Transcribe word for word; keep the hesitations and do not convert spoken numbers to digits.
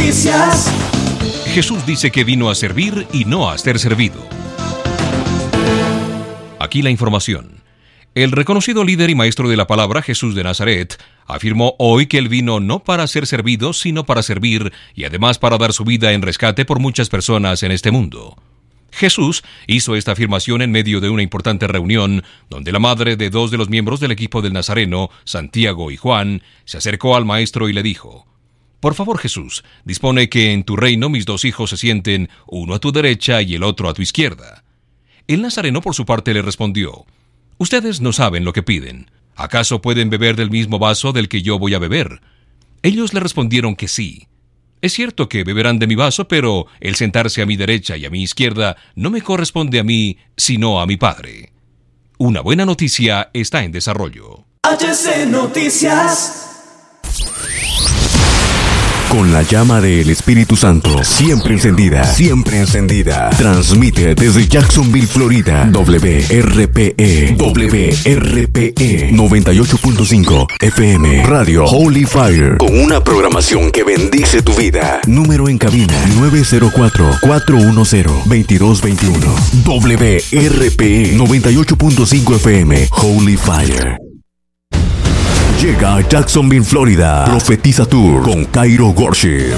Noticias. Jesús dice que vino a servir y no a ser servido. Aquí la información. El reconocido líder y maestro de la palabra, Jesús de Nazaret, afirmó hoy que él vino no para ser servido, sino para servir y además para dar su vida en rescate por muchas personas en este mundo. Jesús hizo esta afirmación en medio de una importante reunión donde la madre de dos de los miembros del equipo del Nazareno, Santiago y Juan, se acercó al maestro y le dijo: «Por favor, Jesús, dispone que en tu reino mis dos hijos se sienten, uno a tu derecha y el otro a tu izquierda». El Nazareno por su parte le respondió: «Ustedes no saben lo que piden. ¿Acaso pueden beber del mismo vaso del que yo voy a beber?». Ellos le respondieron que sí. «Es cierto que beberán de mi vaso, pero el sentarse a mi derecha y a mi izquierda no me corresponde a mí, sino a mi Padre». Una buena noticia está en desarrollo. H C Noticias. Con la llama del Espíritu Santo siempre encendida, siempre encendida. Transmite desde Jacksonville, Florida. W R P E, W R P E noventa y ocho punto cinco F M Radio Holy Fire, con una programación que bendice tu vida. Número en cabina nueve cero cuatro, cuatro uno cero, dos dos dos uno. W R P E noventa y ocho punto cinco F M Holy Fire. Llega a Jacksonville, Florida. Profetiza Tour con Cairo Worship.